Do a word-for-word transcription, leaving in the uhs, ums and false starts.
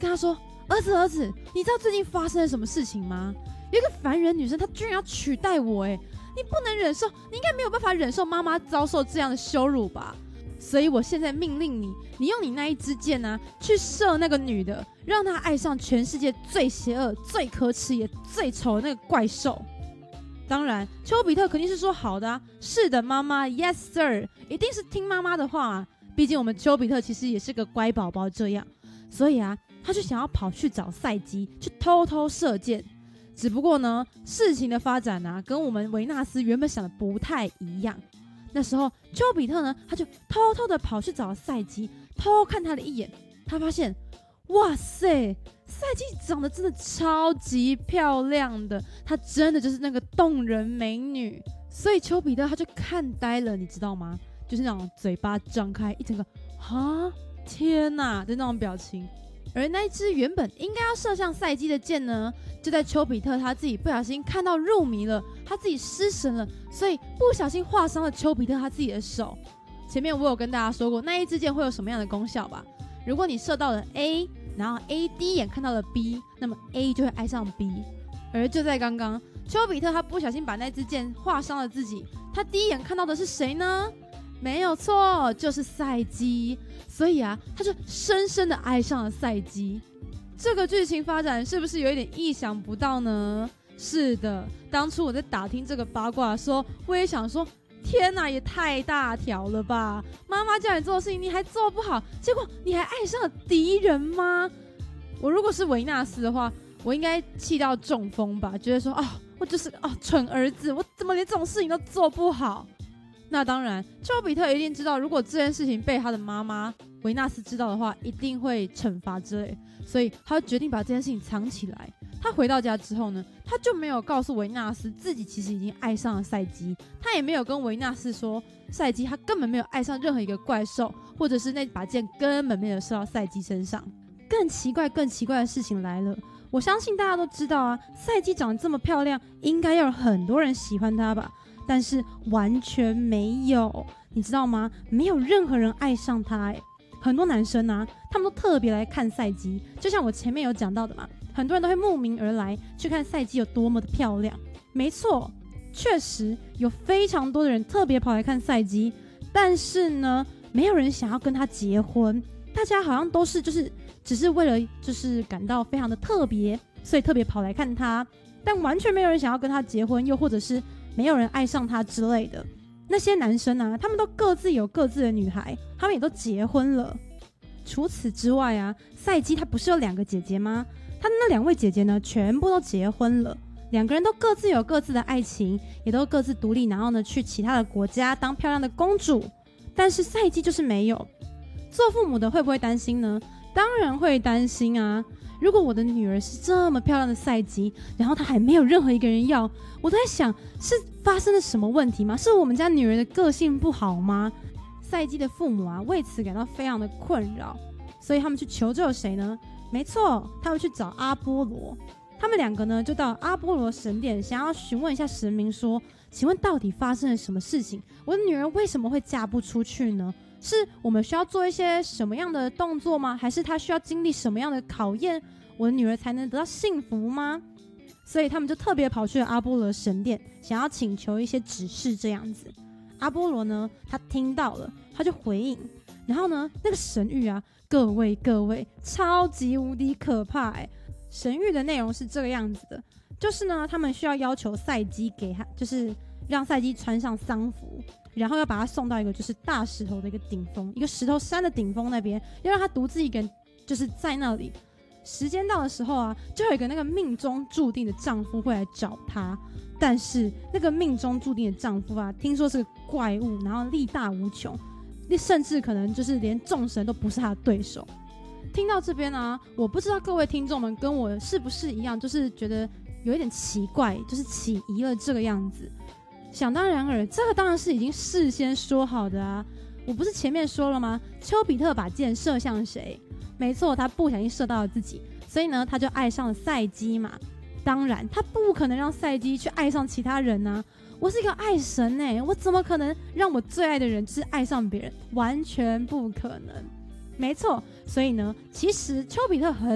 跟他说：“儿子，儿子，你知道最近发生了什么事情吗？有一个凡人女生，她居然要取代我！哎，你不能忍受，你应该没有办法忍受妈妈遭受这样的羞辱吧？所以我现在命令你，你用你那一支箭啊，去射那个女的，让她爱上全世界最邪恶、最可耻也最丑的那个怪兽。”当然，丘比特肯定是说好的啊，是的，妈妈 ，Yes sir， 一定是听妈妈的话啊。毕竟我们丘比特其实也是个乖宝宝这样，所以啊，他就想要跑去找赛姬，去偷偷射箭。只不过呢，事情的发展啊，跟我们维纳斯原本想的不太一样。那时候，丘比特呢，他就偷偷的跑去找赛姬，偷看他的一眼，他发现，哇塞！赛姬长得真的超级漂亮的，她真的就是那个动人美女，所以丘比特他就看呆了，你知道吗？就是那种嘴巴张开一整个啊天哪的那种表情。而那一支原本应该要射向赛姬的箭呢，就在丘比特他自己不小心看到入迷了，他自己失神了，所以不小心划伤了丘比特他自己的手。前面我有跟大家说过，那一支箭会有什么样的功效吧？如果你射到了 A，然后 A 第一眼看到了 B， 那么 A 就会爱上 B。 而就在刚刚，丘比特他不小心把那支箭划伤了自己，他第一眼看到的是谁呢？没有错，就是赛姬。所以啊，他就深深的爱上了赛姬。这个剧情发展是不是有一点意想不到呢？是的，当初我在打听这个八卦的时候，我也想说，天哪，也太大条了吧！妈妈叫你做的事情你还做不好，结果你还爱上了敌人吗？我如果是维纳斯的话，我应该气到中风吧，觉得说哦，我就是哦蠢儿子，我怎么连这种事情都做不好？那当然，丘比特一定知道，如果这件事情被他的妈妈维纳斯知道的话，一定会惩罚之类，所以他决定把这件事情藏起来。他回到家之后呢，他就没有告诉维纳斯自己其实已经爱上了赛姬，他也没有跟维纳斯说赛姬他根本没有爱上任何一个怪兽，或者是那把箭根本没有射到赛姬身上。更奇怪更奇怪的事情来了，我相信大家都知道啊，赛姬长得这么漂亮，应该要有很多人喜欢她吧，但是完全没有，你知道吗？没有任何人爱上她。欸很多男生啊，他们都特别来看赛姬，就像我前面有讲到的嘛，很多人都会慕名而来去看赛姬有多么的漂亮。没错，确实有非常多的人特别跑来看赛姬，但是呢，没有人想要跟她结婚。大家好像都是就是只是为了就是感到非常的特别，所以特别跑来看她，但完全没有人想要跟她结婚，又或者是没有人爱上她之类的。那些男生啊，他们都各自有各自的女孩，他们也都结婚了。除此之外啊，赛姬她不是有两个姐姐吗？她的那两位姐姐呢，全部都结婚了，两个人都各自有各自的爱情，也都各自独立，然后呢，去其他的国家当漂亮的公主。但是赛姬就是没有。做父母的会不会担心呢？当然会担心啊。如果我的女儿是这么漂亮的赛姬，然后她还没有任何一个人要，我都在想，是发生了什么问题吗？是我们家女儿的个性不好吗？赛姬的父母啊，为此感到非常的困扰，所以他们去求救谁呢？没错，他们去找阿波罗。他们两个呢，就到阿波罗神殿，想要询问一下神明说，请问到底发生了什么事情？我的女儿为什么会嫁不出去呢？是我们需要做一些什么样的动作吗？还是她需要经历什么样的考验，我的女儿才能得到幸福吗？所以他们就特别跑去了阿波罗神殿，想要请求一些指示这样子。阿波罗呢，他听到了，他就回应，然后呢，那个神谕啊，各位各位，超级无敌可怕哎！神谕的内容是这个样子的，就是呢，他们需要要求赛姬给他，就是让赛姬穿上丧服，然后要把他送到一个就是大石头的一个顶峰，一个石头山的顶峰那边，要让他独自一个人，就是在那里。时间到的时候啊，就有一个那个命中注定的丈夫会来找她，但是那个命中注定的丈夫啊，听说是个怪物，然后力大无穷，甚至可能就是连众神都不是他的对手。听到这边啊，我不知道各位听众们跟我是不是一样，就是觉得有一点奇怪，就是起疑了这个样子。想当然尔，这个当然是已经事先说好的啊！我不是前面说了吗？丘比特把箭射向谁？没错，他不小心射到了自己，所以呢，他就爱上了赛姬嘛。当然，他不可能让赛姬去爱上其他人啊！我是一个爱神欸，我怎么可能让我最爱的人就是爱上别人？完全不可能。没错，所以呢，其实丘比特很